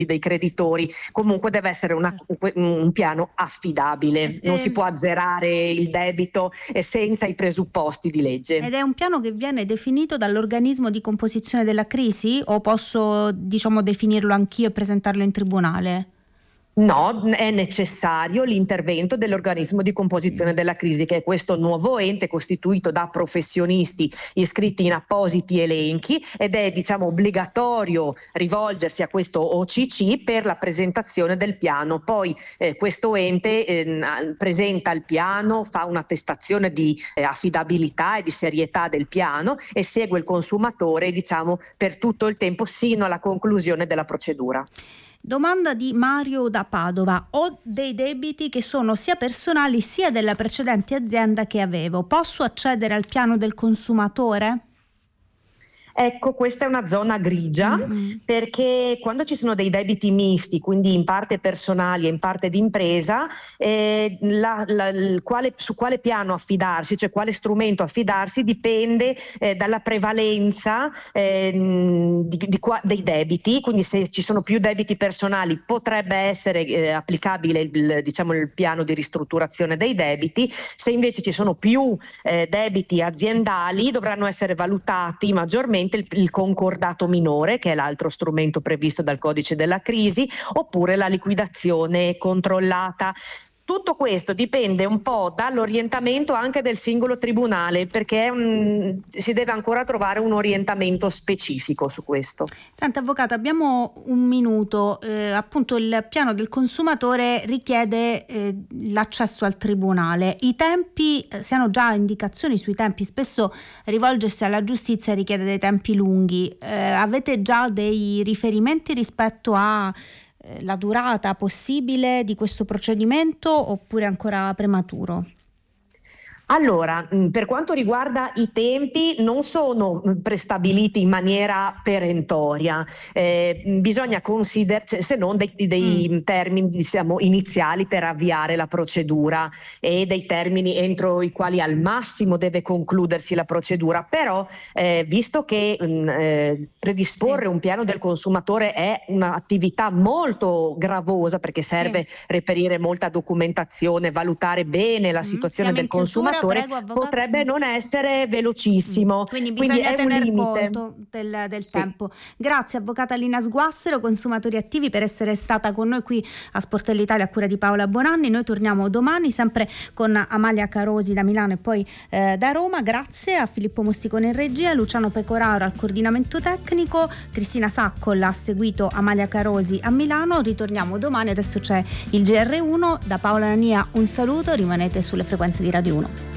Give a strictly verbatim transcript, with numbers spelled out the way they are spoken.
dei creditori. Comunque deve essere una, un piano affidabile, non si può azzerare il debito senza i presupposti di legge. Ed è un piano che viene definito dall'organismo di composizione della crisi, o posso, diciamo, definirlo anch'io e presentarlo in tribunale? No, è necessario l'intervento dell'organismo di composizione della crisi, che è questo nuovo ente costituito da professionisti iscritti in appositi elenchi, ed è, diciamo, obbligatorio rivolgersi a questo O C C per la presentazione del piano. Poi eh, questo ente eh, presenta il piano, fa un'attestazione di eh, affidabilità e di serietà del piano e segue il consumatore, diciamo, per tutto il tempo sino alla conclusione della procedura. Domanda di Mario da Padova. Ho dei debiti che sono sia personali sia della precedente azienda che avevo. Posso accedere al piano del consumatore? Ecco, questa è una zona grigia, mm-hmm. perché quando ci sono dei debiti misti, quindi in parte personali e in parte d'impresa, eh, la, la, il quale, su quale piano affidarsi, cioè quale strumento affidarsi, dipende eh, dalla prevalenza eh, di, di qua, dei debiti. Quindi se ci sono più debiti personali potrebbe essere eh, applicabile il, diciamo, il piano di ristrutturazione dei debiti. Se invece ci sono più eh, debiti aziendali, dovranno essere valutati maggiormente Il, il concordato minore, che è l'altro strumento previsto dal codice della crisi, oppure la liquidazione controllata. Tutto questo dipende un po' dall'orientamento anche del singolo tribunale, perché um, si deve ancora trovare un orientamento specifico su questo. Senta, avvocato, abbiamo un minuto. Eh, appunto il piano del consumatore richiede eh, l'accesso al tribunale. I tempi, eh, si hanno già indicazioni sui tempi? Spesso rivolgersi alla giustizia richiede dei tempi lunghi. Eh, avete già dei riferimenti rispetto a la durata possibile di questo procedimento, oppure ancora prematuro? Allora, per quanto riguarda i tempi, non sono prestabiliti in maniera perentoria, eh, bisogna considerare, cioè, se non dei, dei mm. termini, diciamo, iniziali per avviare la procedura e dei termini entro i quali al massimo deve concludersi la procedura. Però eh, visto che mh, eh, predisporre sì. un piano del consumatore è un'attività molto gravosa, perché serve sì. reperire molta documentazione, valutare bene la situazione mm. del consumatore, Prego, potrebbe non essere velocissimo, quindi bisogna quindi tener conto del, del sì. tempo. Grazie avvocata Lina Sguassero, Consumatori Attivi, per essere stata con noi qui a Sportello Italia a cura di Paola Bonanni. Noi torniamo domani sempre con Amalia Carosi da Milano e poi eh, da Roma. Grazie a Filippo Mosticone in regia, Luciano Pecoraro al coordinamento tecnico, Cristina Saccola ha seguito Amalia Carosi a Milano. Ritorniamo domani, adesso c'è il G R uno. Da Paola Nania un saluto, rimanete sulle frequenze di Radio uno.